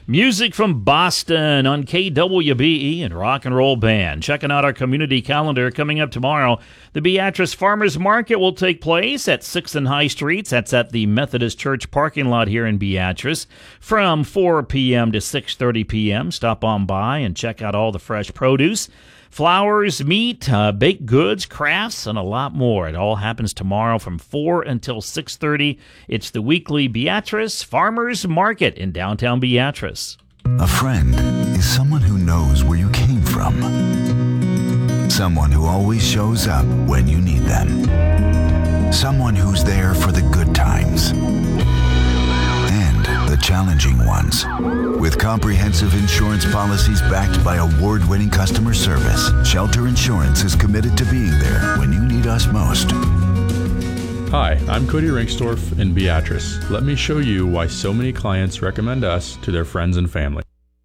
Music from Boston on KWBE and Rock and Roll Band. Checking out our community calendar coming up tomorrow. The Beatrice Farmers Market will take place at 6th and High Streets. That's at the Methodist Church parking lot here in Beatrice from 4 p.m. to 6:30 p.m. Stop on by and check out all the fresh produce. Flowers, meat, baked goods, crafts, and a lot more. It all happens tomorrow from 4 until 6:30. It's the weekly Beatrice Farmers Market in downtown Beatrice. A friend is someone who knows where you came from. Someone who always shows up when you need them. Someone who's there for the good times and the challenging ones. With comprehensive insurance policies backed by award-winning customer service, Shelter Insurance is committed to being there when you need us most. Hi, I'm Cody Rinkstorff in Beatrice. Let me show you why so many clients recommend us to their friends and family.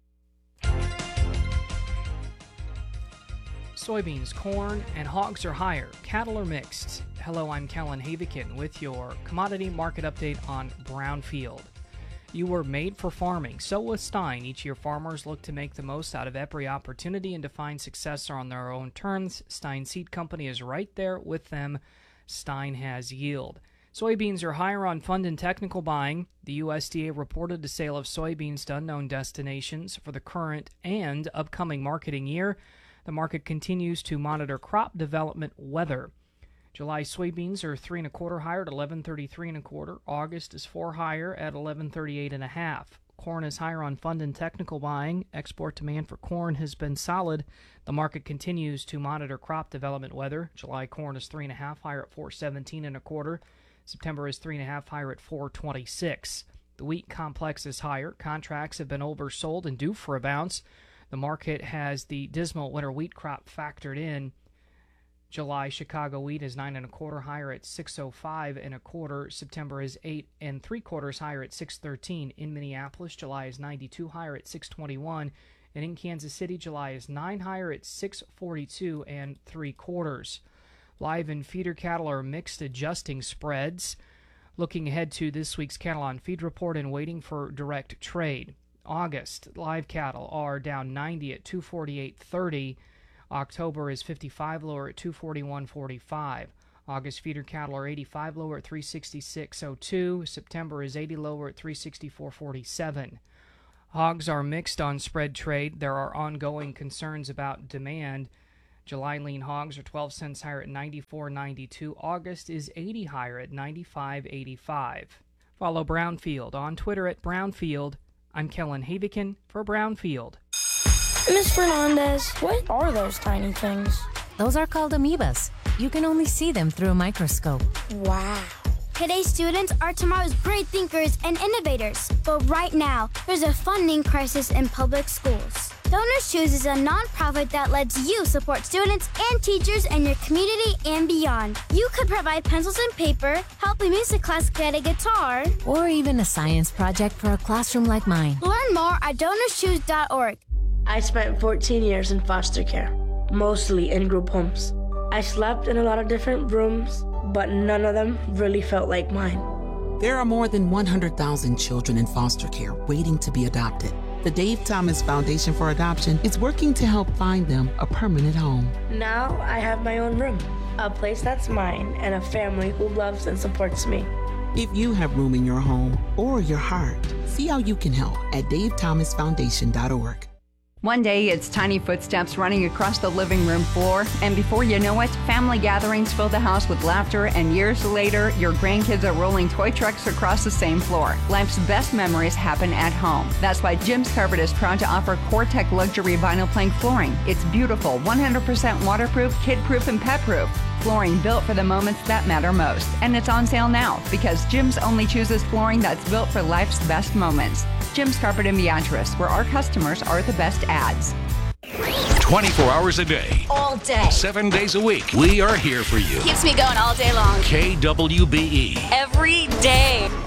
Soybeans, corn, and hogs are higher. Cattle are mixed. Hello, I'm Kellen Havikin with your commodity market update on Brownfield. You were made for farming. So was Stein. Each year, farmers look to make the most out of every opportunity and to find success on their own terms. Stein Seed Company is right there with them. Stein has yield. Soybeans are higher on fund and technical buying. The USDA reported the sale of soybeans to unknown destinations for the current and upcoming marketing year. The market continues to monitor crop development weather. July soybeans are 3 1/4 higher at 11.33 1/4. August is 4 higher at 11.38 1/2. Corn is higher on fund and technical buying. Export demand for corn has been solid. The market continues to monitor crop development weather. July corn is 3 1/2 higher at 4.17 1/4. September is 3 1/2 higher at 4.26. The wheat complex is higher. Contracts have been oversold and due for a bounce. The market has the dismal winter wheat crop factored in. July Chicago wheat is 9 1/4 higher at 6.05 1/4. September is 8 3/4 higher at 6.13. In Minneapolis, July is 92 higher at 6.21. And in Kansas City, July is 9 higher at 6.42 3/4. Live and feeder cattle are mixed, adjusting spreads. Looking ahead to this week's Cattle on Feed report and waiting for direct trade. August, live cattle are down 90 at 248.30. October is 55 lower at 241.45. August feeder cattle are 85 lower at 366.02. September is 80 lower at 364.47. Hogs are mixed on spread trade. There are ongoing concerns about demand. July lean hogs are 12 cents higher at 94.92. August is 80 higher at 95.85. Follow Brownfield on Twitter at Brownfield. I'm Kellen Havikin for Brownfield. Ms. Fernandez, what are those tiny things? Those are called amoebas. You can only see them through a microscope. Wow. Today's students are tomorrow's great thinkers and innovators. But right now, there's a funding crisis in public schools. Donors Choose is a nonprofit that lets you support students and teachers in your community and beyond. You could provide pencils and paper, help a music class get a guitar, or even a science project for a classroom like mine. Learn more at DonorsChoose.org. I spent 14 years in foster care, mostly in group homes. I slept in a lot of different rooms, but none of them really felt like mine. There are more than 100,000 children in foster care waiting to be adopted. The Dave Thomas Foundation for Adoption is working to help find them a permanent home. Now I have my own room, a place that's mine, and a family who loves and supports me. If you have room in your home or your heart, see how you can help at davethomasfoundation.org. One day, it's tiny footsteps running across the living room floor, and before you know it, family gatherings fill the house with laughter, and years later, your grandkids are rolling toy trucks across the same floor. Life's best memories happen at home. That's why Jim's Carpet is proud to offer CoreTech luxury vinyl plank flooring. It's beautiful, 100% waterproof, kid-proof, and pet-proof. Flooring built for the moments that matter most. And it's on sale now, because Jim's only chooses flooring that's built for life's best moments. Jim's Carpet in Beatrice, where our customers are the best ads. 24 hours a day. All day. 7 days a week. We are here for you. Keeps me going all day long. KWBE. Every day.